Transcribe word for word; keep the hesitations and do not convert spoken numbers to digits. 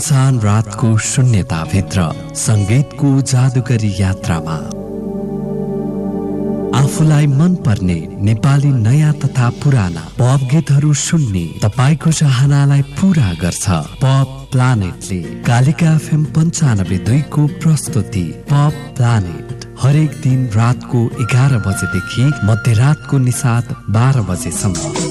सान रातको शून्यताभित्र संगीतको जादुगरी यात्रामा आफूलाई मन पर्ने नेपाली नयाँ तथा पुराना पप गीतहरू सुन्ने तपाईको चाहनालाई पूरा गर्छ पप प्लानेटले। कालिका एफएम पञ्चानब्बे दुई को प्रस्तुति पप प्लानेट हरेक दिन रातको एघार बजेदेखि मध्यरातको निसात बाह्र बजेसम्म।